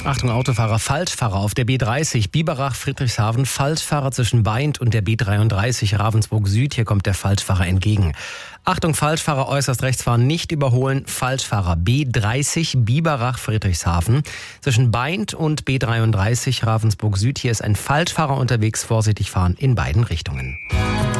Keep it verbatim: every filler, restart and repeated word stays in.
Achtung Autofahrer, Falschfahrer auf der B dreißig, Biberach-Friedrichshafen, Falschfahrer zwischen Beint und der B dreiunddreißig, Ravensburg Süd, hier kommt der Falschfahrer entgegen. Achtung Falschfahrer, äußerst rechts fahren, nicht überholen, Falschfahrer B dreißig, Biberach-Friedrichshafen, zwischen Beint und B dreiunddreißig, Ravensburg Süd, hier ist ein Falschfahrer unterwegs, vorsichtig fahren in beiden Richtungen.